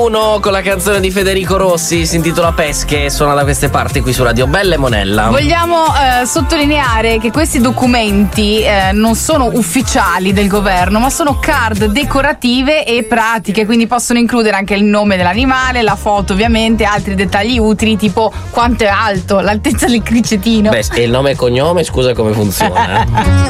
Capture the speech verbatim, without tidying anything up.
Uno con la canzone di Federico Rossi, si intitola Pesche, suona da queste parti qui su Radio Belle Monella. Vogliamo eh, sottolineare che questi documenti eh, non sono ufficiali del governo, ma sono card decorative e pratiche, quindi possono includere anche il nome dell'animale, la foto ovviamente, altri dettagli utili tipo quanto è alto, l'altezza del cricetino. Beh, e il nome e cognome, scusa, come funziona?